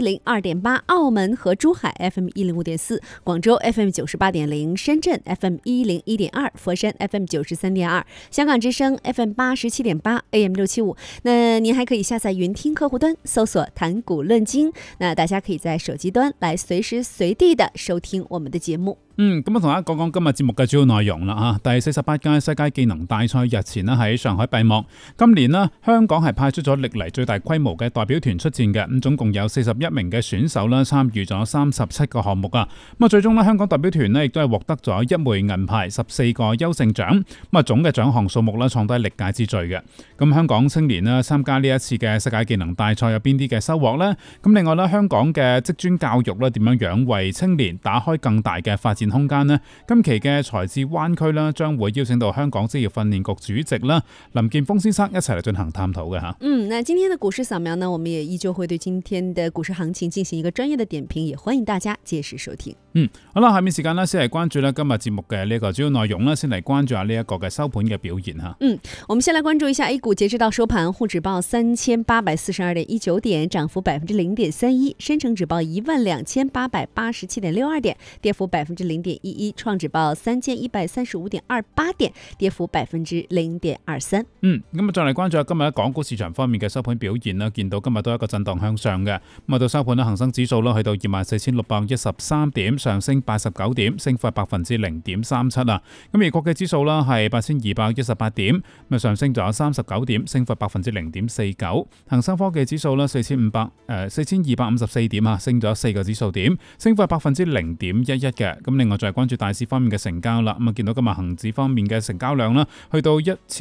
102.8，澳門和珠海 FM 105.4，廣州 FM 98.0，深圳 FM 101.2，佛山 FM 93.2，香港之聲 FM 87.8 AM 675。那您還可以下載雲聽客戶端，搜索談古論今，那大家可以在手機端來隨時隨地的收聽我們的節目。 咁啊，同大家講講今日節目嘅主要內容啦嚇。第48屆世界技能大賽日前咧喺上海閉幕。今年咧，香港係派出咗歷嚟最大規模嘅代表團出戰嘅，咁總共有41名嘅選手啦參與咗37個項目啊。咁啊，最終咧香港代表團咧亦都係獲得咗1枚銀牌、14個優勝獎。咁啊，總嘅獎項數目咧創低歷屆之最嘅。咁香港青年咧參加呢一次嘅世界技能大賽有邊啲嘅收穫呢？咁另外咧，香港嘅職專教育咧點樣樣為青年打開更大嘅發展空間呢？今期嘅才智灣區啦，將會邀請到香港職業訓練局主席啦林健鋒先生一齊嚟進行探討嘅吓。 那今天的股市掃描呢，我們也依舊會對今天的股市行情進行一個專業的點評，也歡迎大家屆時收聽。 好啦，下面時間呢，先嚟關注咧今日節目嘅呢個主要內容啦，先嚟關注下呢一個嘅收盤嘅表現吓。 我們先來關注一下 A 股，截至到收盤，滬指報3842.19點，漲幅0.31%；深成指報12887.62點，跌幅0.11%；創指報3135.28點，跌幅0.23%。 咁啊，再嚟關注下今日喺港股市場方面嘅收盤表現啦。見到今日都係一個震盪向上嘅，咁啊到收盤咧，恒生指數啦去到24,613點，上升89點，升幅係0.37%啊。咁而國際指數啦係8,218點，咁上升咗39點，升幅0.49%。恒生科技指數啦4,254點啊，升咗4個指數點，升幅係0.11%嘅。咁另外再關注大市方面嘅成交啦，咁啊見到今日恒指方面嘅成交量啦，去到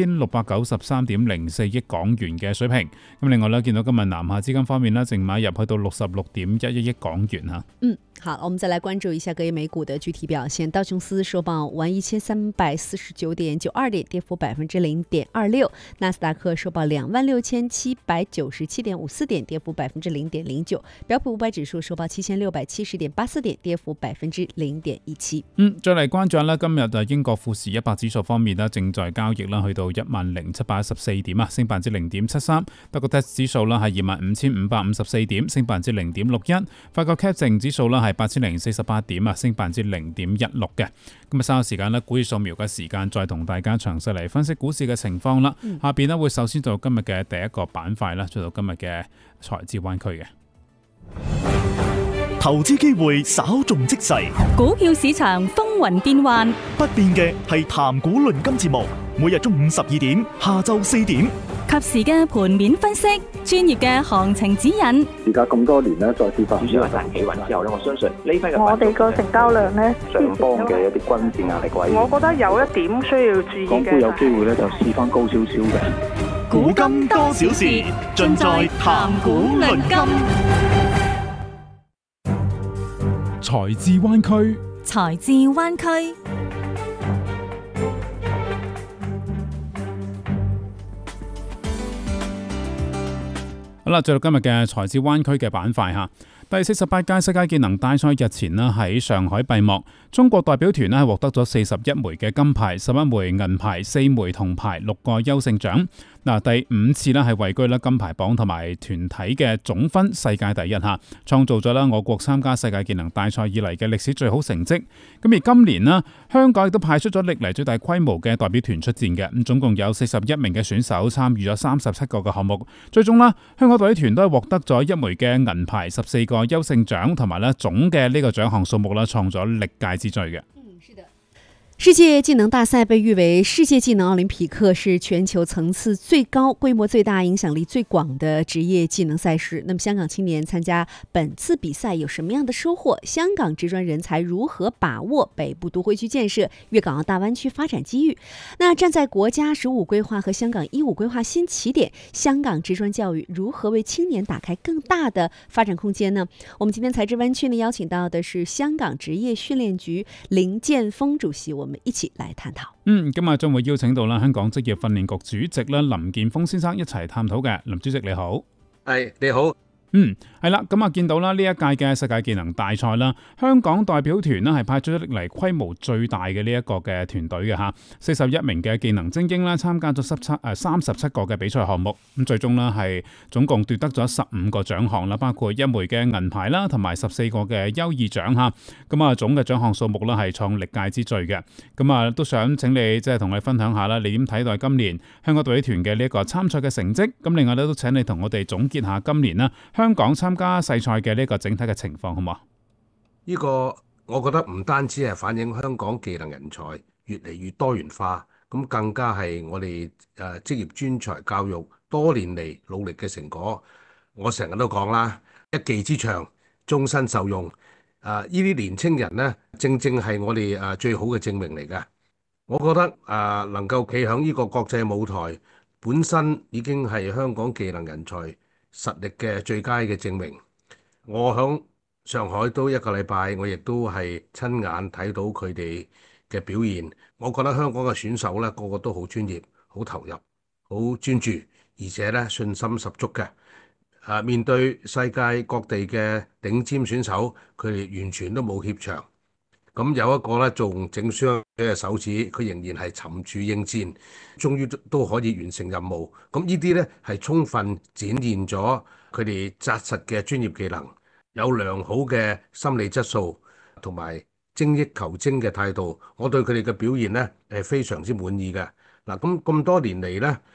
1693.04億港元嘅水平。咁另外咧，見到今日南下資金方面咧，淨買入去到66.11億港元吓。 好，我們再來關注一下隔夜美股的具體表現。道瓊斯收報11349.92點，跌幅0.26%；納斯達克收報26797.54點，跌幅0.09%；標普500指數收報7670.84點，跌幅0.17%。 再嚟關注下咧，今日英國富時100指數方面咧，正在交易啦，去到10,714點啊，升0.73%；德國 DAX 指數啦係25,554點，升0.61%；法國 CAC 指數啦係8,048點啊，升0.16%嘅。咁啊，稍後時間咧，股市掃描嘅時間，再同大家詳細嚟分析股市嘅情況啦。下邊咧會首先做今日嘅第一個板塊啦，做到今日嘅才智灣區嘅投資機會稍縱即逝， 股票市場風雲變幻， 不變嘅係談股論金節目，每日中午12點，下晝4點， 及時嘅盤面分析，專業嘅行情指引。 而家咁多年咧，再跌翻， 主要係大企穩之後咧，我相信呢批嘅我哋個成交量咧， 上方嘅一啲均線壓力位， 我覺得有一點需要注意嘅， 港股有機會咧就試翻高少少嘅。 古今多少事，盡在談股論金。 才智灣區， 才智灣區。 好啦，進入今日嘅才智灣區嘅板塊吓。第48屆世界技能大賽日前咧喺上海閉幕，中國代表團咧係獲得咗41枚嘅金牌、11枚銀牌、4枚銅牌、6個優勝獎。第5次咧係位居咧金牌榜同埋團體嘅總分世界第一吓，創造咗我國參加世界技能大賽以嚟嘅歷史最好成績。咁而今年咧，香港亦都派出咗歷嚟最大規模嘅代表團出戰嘅，咁總共有41名嘅選手參與咗37個嘅項目。最終啦，香港代表團都係獲得咗1枚嘅銀牌、14個優勝獎，同埋咧總嘅呢個獎項數目啦，創咗歷屆之最嘅。 世界技能大賽被譽為世界技能奧林匹克，是全球層次最高、規模最大、影響力最廣的職業技能賽事。那麼香港青年參加本次比賽有什麼樣的收穫？香港職專人才如何把握北部都會區建設、粵港澳大灣區發展機遇？那站在國家15規劃和香港15規劃新起點，香港職專教育如何為青年打開更大的發展空間呢？我們今天才智灣區呢邀請到的是香港職業訓練局林健鋒主席，我們一起來探討。 今日將會邀請到香港職業訓練局主席林健鋒先生一齊探討嘅。林主席你好。 你好。 係啦，咁啊見到啦，呢一屆嘅世界技能大賽啦，香港代表團呢係派出咗歷嚟規模最大嘅呢一個嘅團隊嘅嚇，41名嘅技能精英啦，參加咗37個嘅比賽項目，咁最終呢係總共奪得咗15個獎項啦，包括一枚嘅銀牌啦，同埋14個嘅優異獎嚇，咁啊總嘅獎項數目啦係創歷屆之最嘅，咁啊都想請你即係同你分享下啦，你點睇待今年香港代表團嘅呢一個參賽嘅成績？咁另外咧都請你同我哋總結下今年啦香港參加世賽嘅呢個整體嘅情況，好唔好？ 呢個我覺得唔單止係反映香港技能人才越嚟越多元化，咁更加係我哋職業專才教育多年嚟努力嘅成果。我成日都講啦，一技之長，終身受用。呢啲年青人呢，正正係我哋最好嘅證明嚟嘅。我覺得能夠企響呢個國際舞台，本身已經係香港技能人才實力嘅最佳嘅證明。我響上海都一個禮拜，我亦都係親眼睇到佢哋嘅表現。我覺得香港嘅選手咧，個個都好專業、好投入、好專注，而且咧信心十足嘅。面對世界各地嘅頂尖選手，佢哋完全都冇怯場。咁有一個咧仲整傷嘅手指，佢仍然係沉住應戰，終於都可以完成任務。咁呢啲咧係充分展現咗佢哋紮實嘅專業技能，有良好嘅心理質素，同埋精益求精嘅態度。我對佢哋嘅表現咧係非常之滿意嘅。嗱，咁多年嚟咧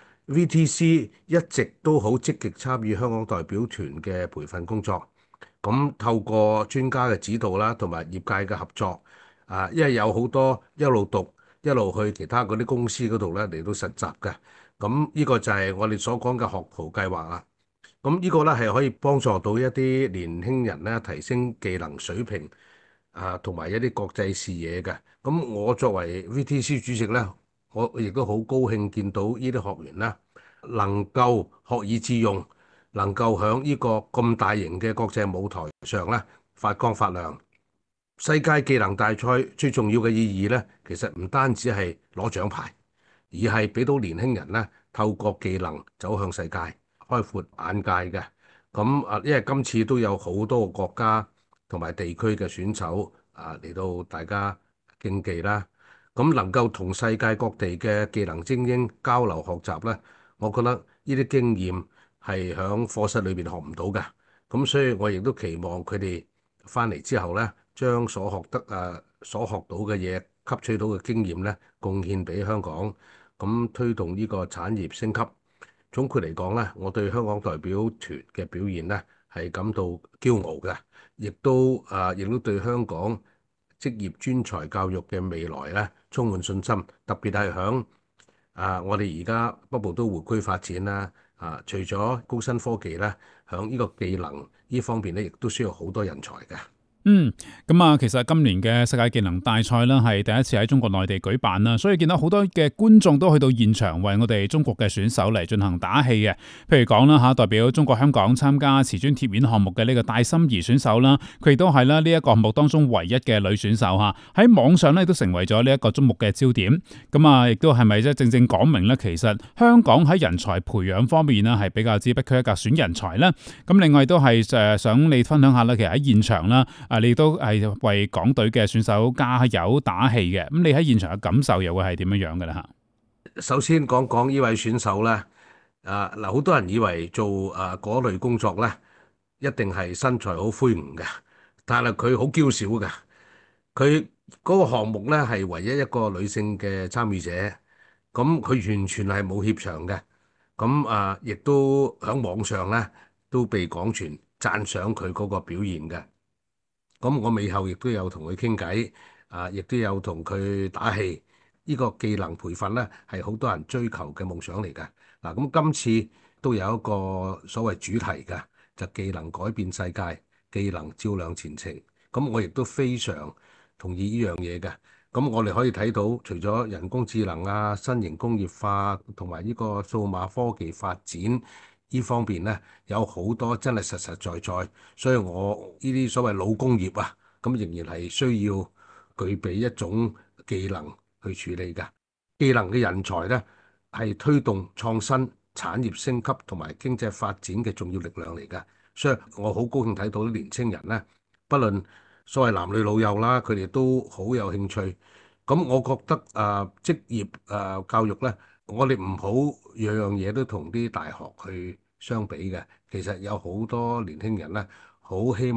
，VTC 一直都好積極參與香港代表團嘅培訓工作。咁透過專家嘅指導啦，同埋業界嘅合作，因為有好多一路讀一路去其他嗰啲公司嗰度咧嚟到實習嘅。咁呢個就係我哋所講嘅學徒計劃啦。咁呢個咧係可以幫助到一啲年輕人咧提升技能水平，同埋一啲國際視野嘅。咁我作為 VTC 主席咧，我亦都好高興見到呢啲學員咧能夠學以致用。能夠喺呢個咁大型嘅國際舞台上咧發光發亮。世界技能大賽最重要嘅意義咧，其實唔單止係攞獎牌，而係俾到年輕人咧透過技能走向世界，開闊眼界嘅。咁因為今次都有好多個國家同埋地區嘅選手嚟到大家競技啦。咁能夠同世界各地嘅技能精英交流學習咧，我覺得呢啲經驗係喺課室裏邊學唔到嘅，咁所以我亦都期望佢哋翻嚟之後咧，將所學到嘅嘢、吸取到嘅經驗咧，貢獻俾香港，咁推動呢個產業升級。總括嚟講咧，我對香港代表團嘅表現咧係感到驕傲嘅，亦都對香港職業專才教育嘅未來咧充滿信心。特別係響我哋而家北部都會區發展啦。除咗高新科技咧，響呢個技能呢方面咧，亦都需要好多人才嘅。 其實今年嘅世界技能大賽啦，係第一次喺中國內地舉辦啦，所以見到好多嘅觀眾都去到現場為我哋中國嘅選手嚟進行打氣嘅。譬如講啦嚇，代表中國香港參加瓷磚貼面項目嘅呢個戴心怡選手啦，佢亦都係啦呢一個項目當中唯一嘅女選手嚇，喺網上咧都成為咗呢一個矚目嘅焦點。亦都係咪即係正正講明咧，其實香港喺人才培養方面呢係比較之不拘一格選人才啦。咁另外都係想你分享下啦，其實喺現場啦。你都係為港隊嘅選手加油打氣嘅，咁你喺現場嘅感受又會係點樣樣嘅咧嚇？ 首先講講呢位選手咧，好多人以為做嗰類工作咧，一定係身材好魁梧嘅，但係佢好嬌小嘅。佢嗰個項目咧係唯一一個女性嘅參與者，咁佢完全係冇怯場嘅，咁亦都喺網上咧都被廣傳讚賞佢嗰個表現嘅。咁我尾後亦都有同佢傾偈，亦都有同佢打氣。呢個技能培訓咧係好多人追求嘅夢想嚟嘅。咁今次都有一個所謂主題嘅，就技能改變世界，技能照亮前程。咁我亦都非常同意呢樣嘢嘅。咁我哋可以睇到，除咗人工智能新型工業化同埋呢個數碼科技發展，呢方面咧有好多真係實實在在，所以我呢啲所謂老工業咁仍然係需要具備一種技能去處理嘅。技能嘅人才咧係推動創新、產業升級同埋經濟發展嘅重要力量嚟嘅。 所以我好高興睇到啲年青人呢，不論所謂男女老幼啦，佢哋都好有興趣。咁我覺得職業教育呢，我哋唔好樣樣嘢都同啲大學去相比嘅。其實有好多年輕人呢，好希